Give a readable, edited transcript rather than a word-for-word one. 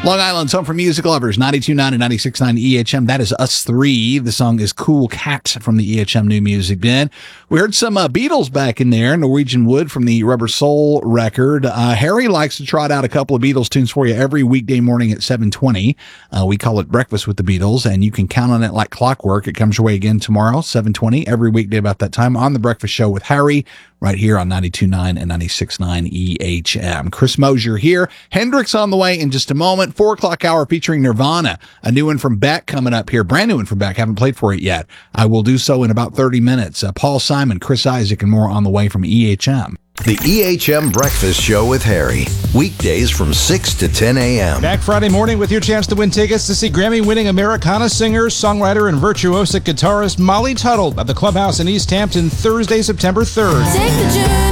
Long Island's home for music lovers, 92.9 and 96.9 EHM. That is Us Three. The song is Cool Cat from the EHM New Music Bin. We heard some Beatles back in there, Norwegian Wood from the Rubber Soul record. Harry likes to trot out a couple of Beatles tunes for you every weekday morning at 7:20. We call it Breakfast with the Beatles, and you can count on it like clockwork. It comes your way again tomorrow, 7:20, every weekday about that time on The Breakfast Show with Harry, right here on 92.9 and 96.9 EHM. Chris Mosier here. Hendrix on the way in just a moment. 4 o'clock hour featuring Nirvana. A new one from Beck coming up here. Brand new one from Beck. Haven't played for it yet. I will do so in about 30 minutes. Paul Simon, Chris Isaac, and more on the way from EHM. The EHM Breakfast Show with Harry. Weekdays from 6 to 10 a.m. Back Friday morning with your chance to win tickets to see Grammy-winning Americana singer, songwriter, and virtuosic guitarist Molly Tuttle at the Clubhouse in East Hampton Thursday, September 3rd. Take the journey.